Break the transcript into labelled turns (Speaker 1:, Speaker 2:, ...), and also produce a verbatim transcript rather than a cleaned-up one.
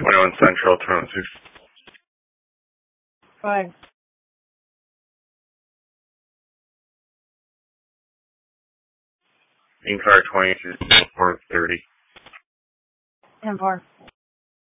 Speaker 1: twenty-one Central, twenty-one six.
Speaker 2: Fine.
Speaker 1: In car twenty-two, four thirty.
Speaker 2: ten four.